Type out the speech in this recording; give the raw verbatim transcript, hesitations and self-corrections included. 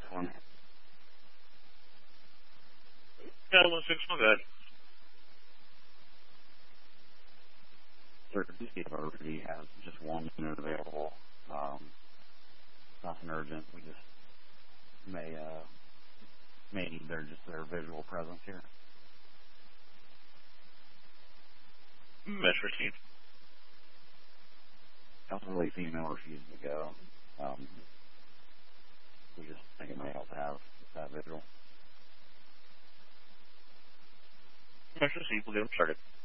one. Yeah, one six one, good. Sir, just see if our review has just one unit available. Um, nothing urgent. We just may uh, may need their just their visual presence here. Mesh received. Elderly female refused to go. Um, we just think it may help to have that visual. Mesh received. We'll get them started.